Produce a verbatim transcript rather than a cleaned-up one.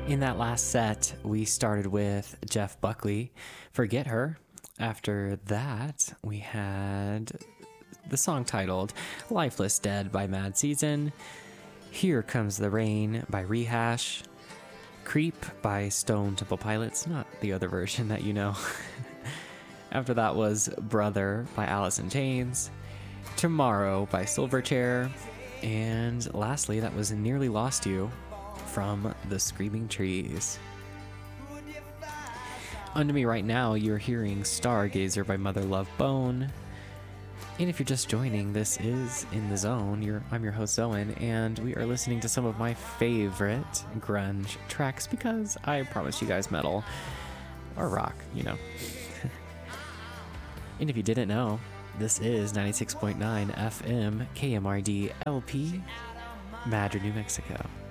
In that last set, we started with Jeff Buckley, Forget Her. After that, we had the song titled Lifeless Dead by Mad Season, Here Comes the Rain by Rehash, Creep by Stone Temple Pilots, not the other version that you know. After that was Brother by Alice in Chains, Tomorrow by Silverchair, and lastly, that was Nearly Lost You from The Screaming Trees. Under me right now, you're hearing Stargazer by Mother Love Bone. And if you're just joining, this is In the Zone. You're, I'm your host, Zoen, and we are listening to some of my favorite grunge tracks because I promise you guys metal or rock, you know. And if you didn't know, this is ninety-six point nine F M K M R D L P, Madrid, New Mexico.